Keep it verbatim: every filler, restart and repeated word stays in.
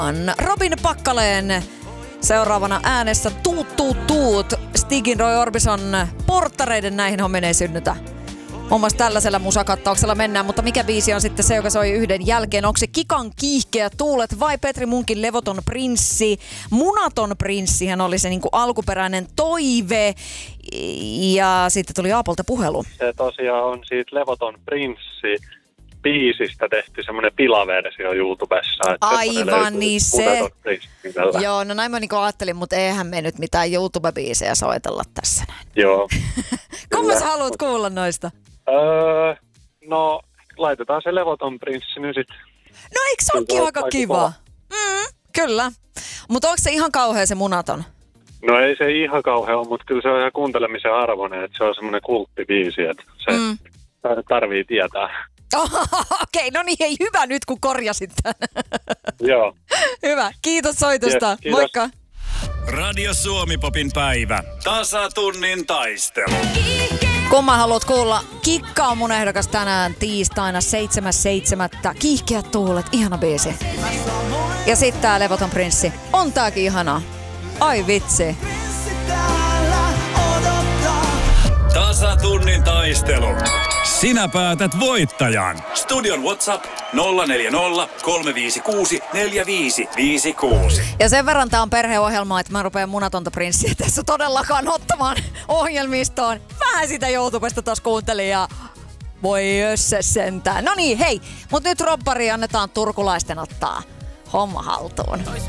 Robin Pakkaleen seuraavana äänessä Tuut Tuut Tuut. Stigin Roy Orbison porttareiden näihin hommiin ei synnytä. Muun muassa tällaisella musakattauksella mennään, mutta mikä biisi on sitten se, joka soi yhden jälkeen? Onko se Kikan Kiihkeä tuulet vai Petri Munkin Levoton prinssi? Munaton prinssihän oli se niinku alkuperäinen toive. Ja sitten tuli Aapolta puhelu. Se tosiaan on siitä Levoton prinssi biisistä tehty semmoinen pilaversio YouTubessa. Että aivan niin se. Prinssi, joo, no näin mä niinku ajattelin, mutta eihän me nyt mitään YouTube-biisejä soitella tässä näin. Joo. Kumma sä haluat kuulla noista? Öö, no, laitetaan se Levoton prinssi nyt sit. No eikö se olekin aika kiva? Mm, kyllä. Mutta onko se ihan kauhea se Munaton? No ei se ihan kauhea ole, mutta kyllä se on ihan kuuntelemisen arvoinen, että se on semmoinen kulttibiisi, että se mm. tarvii tietää. Okei, okay, no niin, hei, hyvä nyt kun korjasit tän. Joo. Hyvä, kiitos soitosta. Yes, kiitos. Moikka. Radio Suomi-popin päivä. Tasatunnin taistelu. Kumman haluat kuulla? Kikka on mun ehdokas tänään tiistaina seitsemäs seitsemättä Kiihkeät tuulet, ihana biisi. Ja sit tää Levoton prinssi. On tääkin ihanaa. Ai vitsi. Tasatunnin taistelu. Sinä päätät voittajan. Studion WhatsApp nolla neljä nolla, kolme viisi kuusi, neljä viisi viisi kuusi. Ja sen verran tää on perheohjelma, että mä rupean Munatonta prinssiä tässä todellakaan ottamaan ohjelmistoon. Vähän sitä YouTubesta tos kuuntelin ja voi jösse sentään. No niin, hei, mut nyt roppari annetaan turkulaisten ottaa homma haltuun.